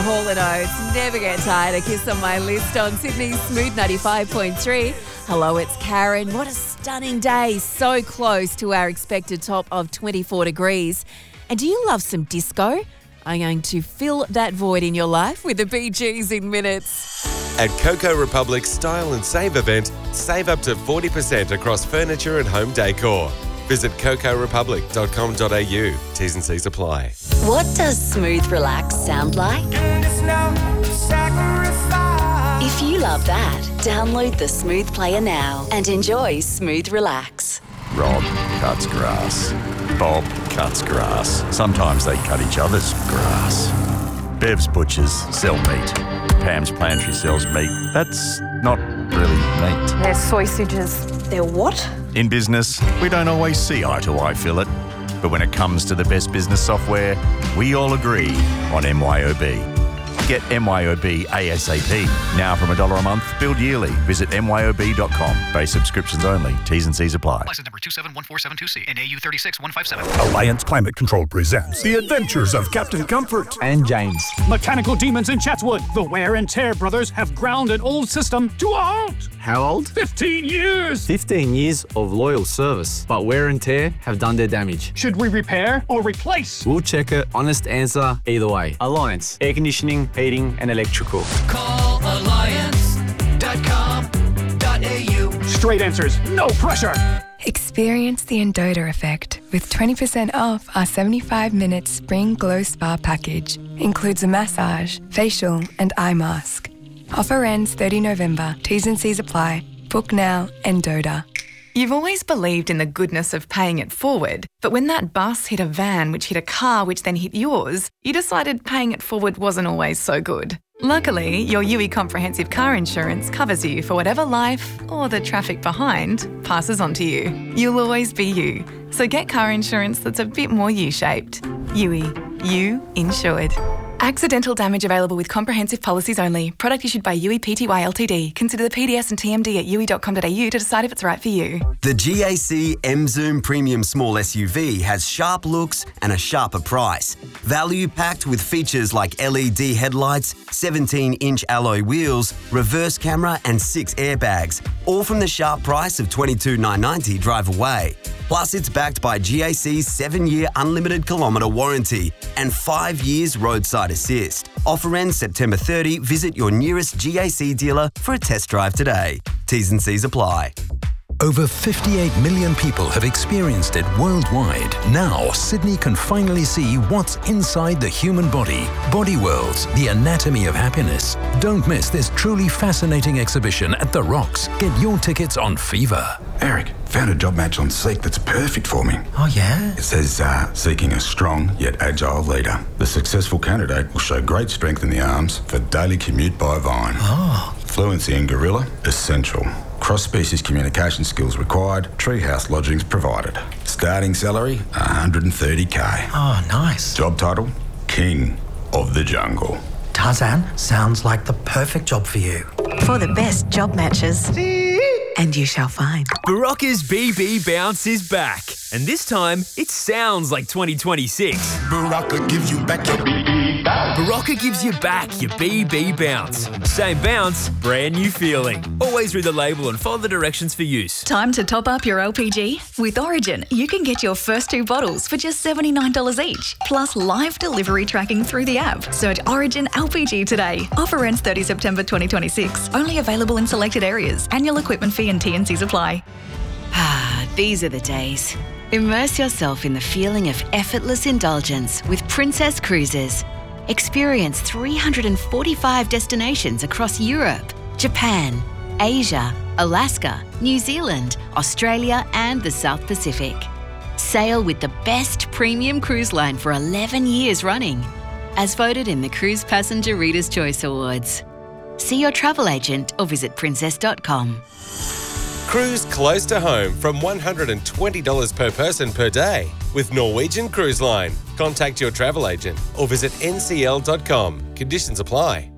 Hall & Oates, never get tired. A kiss on my list on Sydney's Smooth 95.3. Hello, it's Karen. What a stunning day. So close to our expected top of 24 degrees. And do you love some disco? I'm going to fill that void in your life with the Bee Gees in minutes. At Coco Republic's Style and Save event, save up to 40% across furniture and home decor. Visit cocorepublic.com.au. T's and C's apply. What does smooth relax sound like? If you love that, download the Smooth Player now and enjoy Smooth Relax. Rob cuts grass. Bob cuts grass. Sometimes they cut each other's grass. Bev's butchers sell meat. Pam's pantry sells meat. That's not really meat. They're sausages. They're what? In business, we don't always see eye to eye, Philip. But when it comes to the best business software, we all agree on MYOB. Get MYOB ASAP. Now from $1 a month, billed yearly. Visit myob.com. Base subscriptions only. T's and C's apply. License number 271472C and AU 36157. Alliance Climate Control presents The Adventures of Captain Comfort and James. Mechanical demons in Chatswood. The Wear and Tear brothers have ground an old system to a halt. How old? 15 years. 15 years of loyal service, but Wear and Tear have done their damage. Should we repair or replace? We'll check it. Honest answer either way. Alliance. Air conditioning, heating and electrical. Call alliance.com.au. Straight answers, no pressure. Experience the Endota effect with 20% off our 75-minute Spring Glow Spa package. Includes a massage, facial and eye mask. Offer ends 30 November. T's and C's apply. Book now, Endota. You've always believed in the goodness of paying it forward, but when that bus hit a van which hit a car which then hit yours, you decided paying it forward wasn't always so good. Luckily, your UE Comprehensive Car Insurance covers you for whatever life, or the traffic behind, passes on to you. You'll always be you. So get car insurance that's a bit more U-shaped. UE. You insured. Accidental damage available with comprehensive policies only. Product issued by UE Pty Ltd. Consider the PDS and TMD at UE.com.au to decide if it's right for you. The GAC M-Zoom Premium Small SUV has sharp looks and a sharper price. Value packed with features like LED headlights, 17-inch alloy wheels, reverse camera and 6 airbags. All from the sharp price of $22,990 drive away. Plus, it's backed by GAC's 7-year unlimited kilometre warranty and 5 years roadside assist. Offer ends September 30. Visit your nearest GAC dealer for a test drive today. T's and C's apply. Over 58 million people have experienced it worldwide. Now, Sydney can finally see what's inside the human body. Body Worlds, the anatomy of happiness. Don't miss this truly fascinating exhibition at The Rocks. Get your tickets on Fever. Eric, found a job match on Seek that's perfect for me. Oh, yeah? It says, seeking a strong yet agile leader. The successful candidate will show great strength in the arms for daily commute by Vine. Oh. Fluency in Gorilla, essential. Cross-species communication skills required. Treehouse lodgings provided. Starting salary, $130K. Oh, nice. Job title, King of the Jungle. Tarzan, sounds like the perfect job for you. For the best job matches. And you shall find. Barocca's BB Bounce is back. And this time, it sounds like 2026. Barocca gives you back your BB bounce. Barocca gives you back your BB Bounce. Same bounce, brand new feeling. Always read the label and follow the directions for use. Time to top up your LPG? With Origin, you can get your first 2 bottles for just $79 each. Plus live delivery tracking through the app. Search Origin LPG today. Offer ends 30 September 2026. Only available in selected areas. Annual equipment fee and T&Cs apply. These are the days. Immerse yourself in the feeling of effortless indulgence with Princess Cruises. Experience 345 destinations across Europe, Japan, Asia, Alaska, New Zealand, Australia and the South Pacific. Sail with the best premium cruise line for 11 years running, as voted in the Cruise Passenger Reader's Choice Awards. See your travel agent or visit princess.com. Cruise close to home from $120 per person per day with Norwegian Cruise Line. Contact your travel agent or visit ncl.com. Conditions apply.